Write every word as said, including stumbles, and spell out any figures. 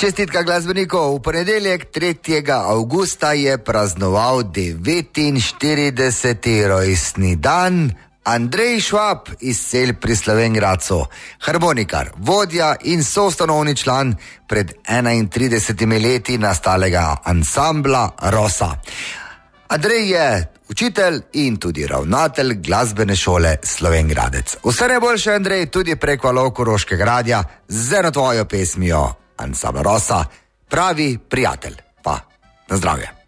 Čestitka glasbenikov. V ponedeljek tretjega avgusta je praznoval devetinštirideseti rojstni dan Andrej Švab iz Selj pri Slovenj Gradcu, harmonikar, vodja in soustanovni član pred enaintridesetimi leti nastalega ansambla Rosa. Andrej je učitelj in tudi ravnatelj glasbene šole Slovenj Gradec. Vse najboljše, Andrej, tudi prek valov Koroškega radia z eno tvojo pesmijo ansambla Rosa, Pravi prijatelj. Pa, na zdravje.